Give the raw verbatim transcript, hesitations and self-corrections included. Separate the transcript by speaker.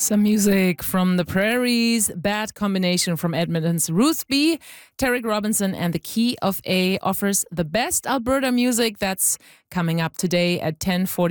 Speaker 1: Some music from the Prairies, Bad Combination from Edmonton's Ruth B. Tarek Robinson and the Key of A offers the best Alberta music. That's coming up today at ten forty.